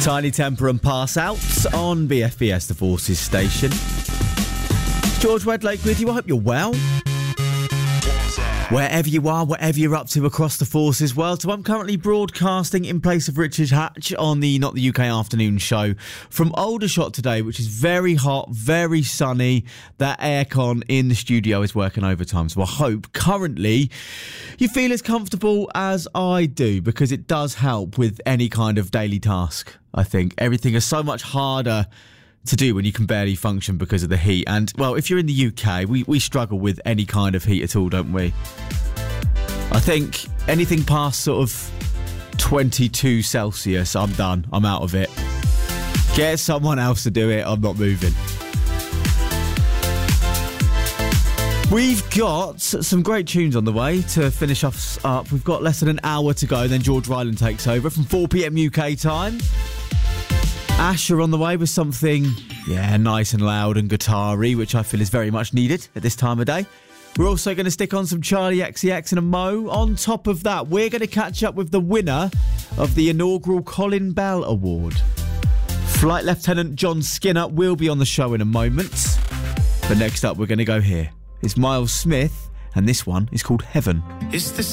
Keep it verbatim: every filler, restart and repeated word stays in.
Tiny Temper and Pass Out on B F B S, the Forces station. George Wedlake with you. I hope you're well. Wherever you are, whatever you're up to across the Forces world. So I'm currently broadcasting in place of Richard Hatch on the Not the U K Afternoon show from Aldershot today, which is very hot, very sunny. That aircon in the studio is working overtime. So I hope currently you feel as comfortable as I do, because it does help with any kind of daily task. I think everything is so much harder to do when you can barely function because of the heat. And, well, if you're in the U K, we, we struggle with any kind of heat at all, don't we? I think anything past sort of twenty-two Celsius, I'm done. I'm out of it. Get someone else to do it. I'm not moving. We've got some great tunes on the way to finish us up. We've got less than an hour to go, then George Ryland takes over from four p.m. U K time. Asher on the way with something, yeah, nice and loud and guitar-y, which I feel is very much needed at this time of day. We're also going to stick on some Charlie X C X and a Mo. On top of that, we're going to catch up with the winner of the inaugural Colin Bell Award. Flight Lieutenant John Skinner will be on the show in a moment. But next up, we're going to go here. It's Miles Smith, and this one is called Heaven. It's the